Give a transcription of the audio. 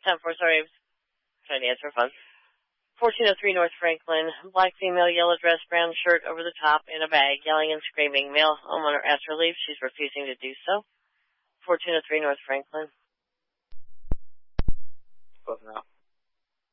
10-4, sorry, I was trying to answer phone. 1403 North Franklin, black female, yellow dress, brown shirt over the top, in a bag, yelling and screaming. Male homeowner asked her to leave. She's refusing to do so. 1403 North Franklin. Both now.